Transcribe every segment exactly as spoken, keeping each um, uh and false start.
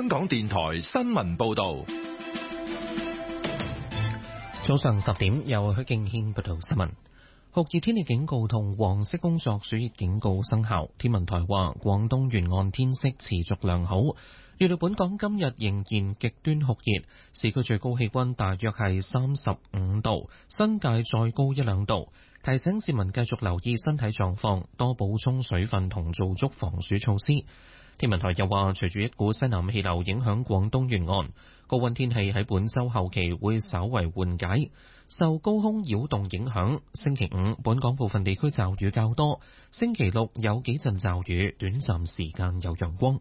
香港電台新聞報道。 早上十點，由許敬軒報道新聞。酷熱天氣警告同黃色工作暑熱警告生效。天文台話，廣東沿岸天色持續良好，預料本港今日仍然極端酷熱，市區最高氣溫大約係三十五度，新界再高一兩度。提醒市民繼續留意身體狀況，多補充水分同做足防暑措施。天文台又話，隨住一股西南氣流影響廣東沿岸，高溫天氣喺本週後期會稍為緩解。受高空擾動影響，星期五本港部分地區驟雨較多，星期六有幾陣驟雨，短暫時間有陽光。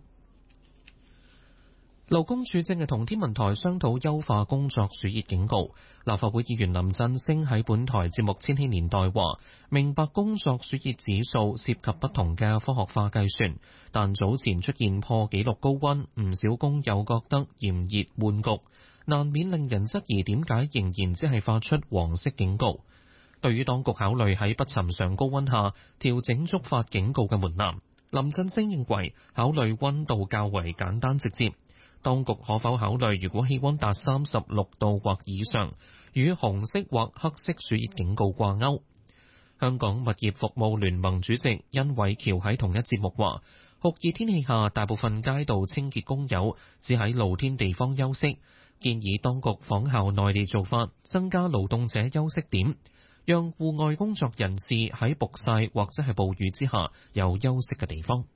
勞工處正係同天文台商討優化工作暑熱警告。立法會議員林振昇喺本台節目《千禧年代》話，明白工作暑熱指數涉及不同嘅科學化計算，但早前出現破紀錄高溫，唔少工友覺得炎熱悶局，難免令人質疑點解仍然只係發出黃色警告。對於當局考慮喺不尋常高溫下調整觸發警告嘅門檻，林振昇認為考慮溫度較為簡單直接。當局可否考慮，如果氣溫達三十六度或以上，與紅色或黑色暑熱警告掛鈎？香港物業服務聯盟主席殷偉橋喺同一節目話，酷熱天氣下，大部分街道清潔工友只喺露天地方休息，建議當局仿效內地做法，增加勞動者休息點，讓戶外工作人士喺曝曬或者係暴雨之下有休息嘅地方。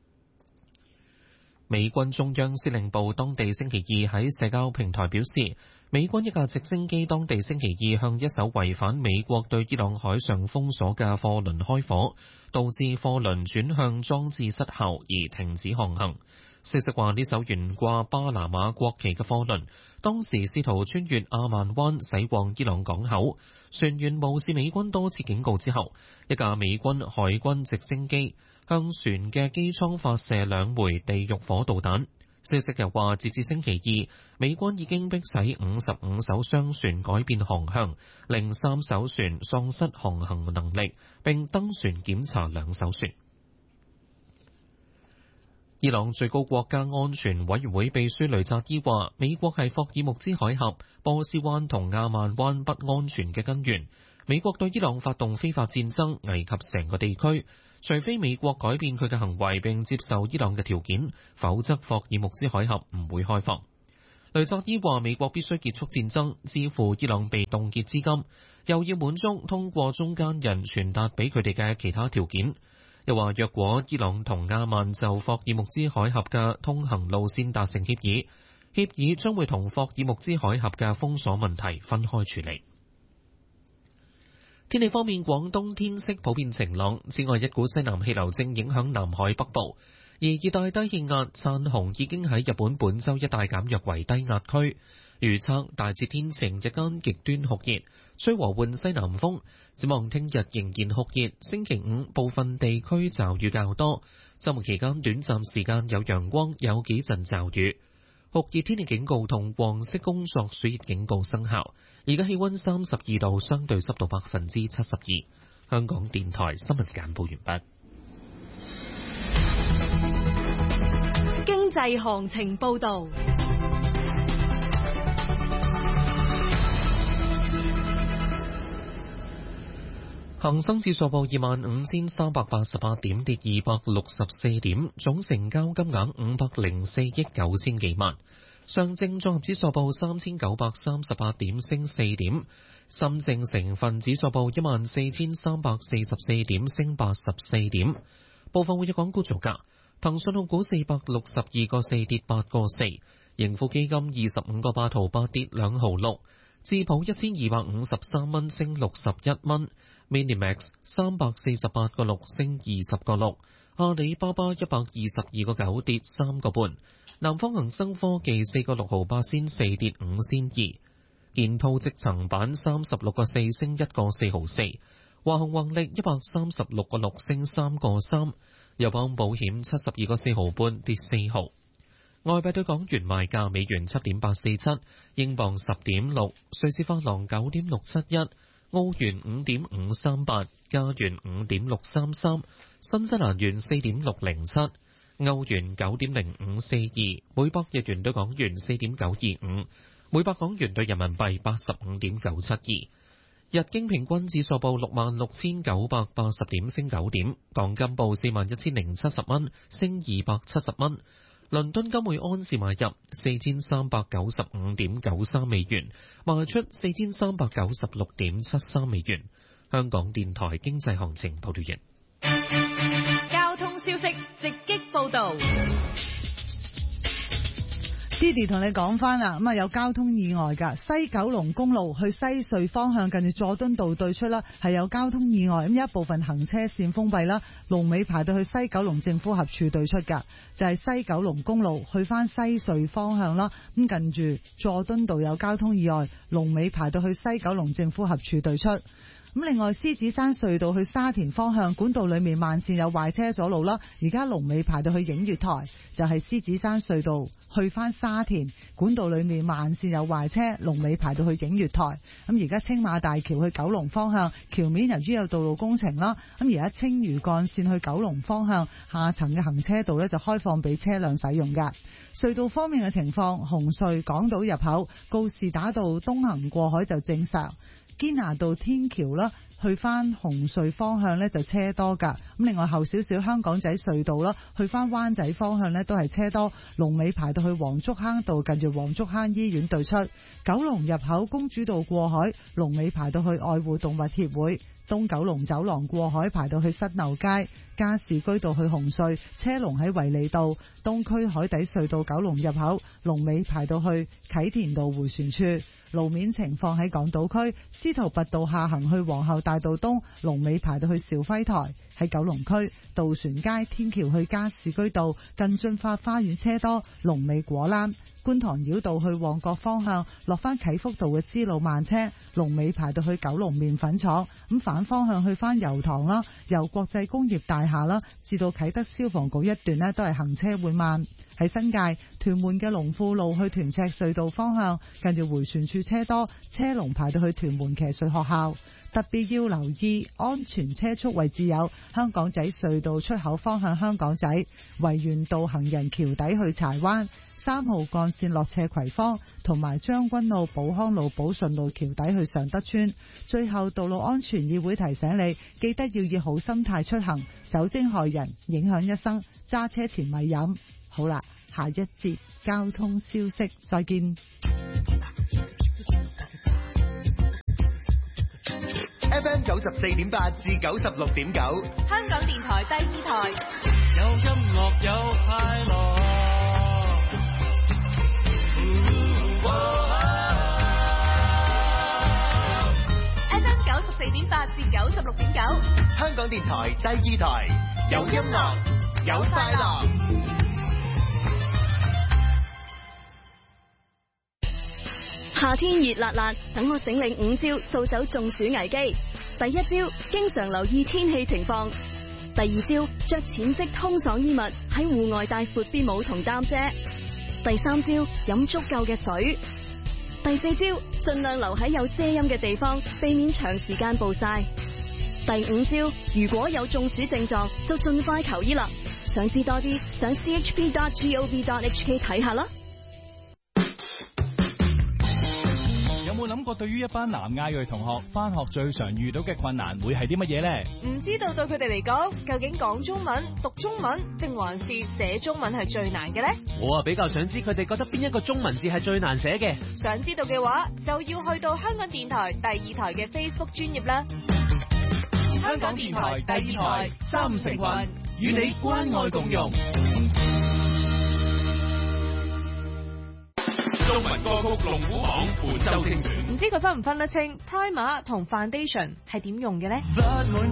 美軍中央司令部當地星期二喺社交平台表示，美軍一架直升機當地星期二向一艘違反美國對伊朗海上封鎖嘅貨輪開火，導致貨輪轉向裝置失效而停止航行。消息話，呢艘懸掛巴拿馬國旗嘅貨輪當時試圖穿越阿曼灣駛往伊朗港口，船員無視美軍多次警告之後，一架美軍海軍直升機向船嘅機艙發射兩枚地獄火導彈。消息又話，截至星期二，美軍已經迫使五十五艘商船改變航向，令三艘船喪失航行能力，並登船檢查兩艘船。伊朗最高國家安全委員會秘書雷扎伊話，美國係霍爾木茲海峽、波斯灣同亞曼灣不安全嘅根源。美國對伊朗發動非法戰爭，危及成個地區。除非美國改變佢嘅行為並接受伊朗嘅條件，否則霍爾木茲海峽唔會開放。雷扎伊話，美國必須結束戰爭，支付伊朗被凍結資金，又要滿足通過中間人傳達俾佢哋嘅其他條件。又話，若果伊朗同亞曼就霍爾木茲海峽嘅通行路線達成協議，協議將會同霍爾木茲海峽嘅封鎖問題分開處理。天氣方面，廣東天色普遍晴朗，此外一股西南氣流正影響南海北部，而熱帶低氣壓燦紅已經喺日本本州一帶減弱為低壓區。預測大致天晴，日間極端酷熱，吹和緩西南風。展望聽日仍然酷熱，星期五部分地區驟雨較多，週末期間短暫時間有陽光，有幾陣驟雨。酷熱天氣警告同黃色工作暑熱警告生效。而家氣溫三十二度，相對濕度百分之七十二。香港電台新聞簡報完畢。 經濟行情報道。 恒生指數報二萬五千三百八十八點，跌二百六十四點，總成交金額五百零四億九千幾萬。上證綜合指數報三千九百三十八點，升四點。深證成分指數報一萬四千三百四十四點，升八十四點。部分活躍港股造價：騰訊控股四百六十二個四跌八個四，盈富基金二十五個八毫八跌兩毫六，智普一千二百五十三蚊升六十一蚊。Minimax 三百四十八個六升二十個六，阿里巴巴一百二十二個九跌三個半，南方恒生科技四個六毫八仙四跌五仙二，建滔積層板三十六個四升一個四毫四，華虹宏力一百三十六個六升三個三，友邦保險七十二個四毫半跌四毫。外幣對港元賣價：美元七點八四七，英鎊十點六，瑞士法郎九點六七一。澳元五點五三八，加元五點六三三，新西蘭元四點六零七， 歐元九點零五四二，每百日元對港元四點九二五，每百港元對人民幣八十五點九七二。日經平均指數報六萬六千九百八十點，升九點。港金報四萬一千零七十蚊，升二百七十蚊。倫敦金每安士買入四千三百九十五點九三美元，賣出四千三百九十六點七三美元。香港電台經濟行情報道完。 交通消息直擊報道。 Didi 同你講翻啦，咁啊有交通意外噶，西九龍公路去西隧方向近住佐敦道對出啦，係有交通意外，咁一部分行車線封閉啦，龍尾排到去西九龍政府合署對出噶，就係西九龍公路去翻西隧方向啦，咁近住佐敦道有交通意外，龍尾排到去西九龍政府合署對出。咁另外，獅子山隧道去沙田方向管道裏面慢線有壞車阻路啦，而家龍尾排到去映月台，就係獅子山隧道去翻沙田管道裏面慢線有壞車，龍尾排到去映月台。咁而家青馬大橋去九龍方向橋面由於有道路工程啦，咁而家青嶼幹線去九龍方向下層嘅行車道呢就開放俾車輛使用㗎。隧道方面嘅情況，紅隧港島入口告士打道東行過海就正常。堅拿道天橋啦，去翻紅隧方向呢就車多噶。咁另外後少少香港仔隧道啦，去翻灣仔方向呢都係車多，龍尾排到去黃竹坑道近住黃竹坑醫院對出。九龍入口公主道過海，龍尾排到去愛護動物協會。東九龍走廊過海排到去新樓街，加士居道去紅隧車龍喺維利道。東區海底隧道九龍入口龍尾排到去啟田道迴旋處。路面情況喺港島區司徒拔道下行去皇后大道東，龍尾排到去兆輝台。喺九龍區渡船街天橋去加士居道近駿發花園車多，龍尾果欄。觀塘繞道去旺角方向落翻啟福道嘅支路慢車，龍尾排到去九龍麵粉廠。咁反方向去翻油塘啦，由國際工業大廈啦至到啟德消防局一段呢都係行車會慢。喺新界屯門嘅龍富路去屯赤隧道方向近住迴旋處車多，車龍排到去屯門騎術學校。特別要留意安全車速位置有香港仔隧道出口方向香港仔、維園道行人橋底去柴灣、三號幹線落斜葵芳，同埋將軍澳寶康路寶順路橋底去尚德村。最後，道路安全議會提醒你，記得要以好心態出行，酒精害人，影響一生，揸車前咪飲。好啦，下一節交通消息，再見。 F M 九十四點八至九十六點九， 香港電台第二台， 有音樂有快樂。 F M 九十四點八至九十六點九， 香港電台第二台，有音樂有快樂。 夏天熱辣辣，等我醒領五招掃走中暑危機。第一招，經常留意天氣情況。第二招，着淺色通爽衣物，喺戶外帶闊啲帽同擔遮。第三招，飲足夠嘅水。第四招，盡量留喺有遮陰嘅地方，避免長時間暴曬。第五招，如果有中暑症狀，就盡快求醫啦。想知多啲，上 c h p dot gov dot h k 睇下啦。 有冇諗過對於一班南亞裔同學返學最常遇到嘅困難會係啲乜嘢呢？ 唔知道對佢哋嚟講，究竟講中文、讀中文定還是寫中文係最難嘅呢？ 我啊比較想知佢哋覺得邊一個中文字係最難寫嘅。 想知道嘅話，就要去到香港電台第二台嘅 Facebook 專頁啦。 香港電台第二台三五成群，與你關愛共融。 中文歌曲龍虎榜本周精選， 唔知佢分唔分得清 Primer 同 Foundation 係點用嘅呢？ 不滿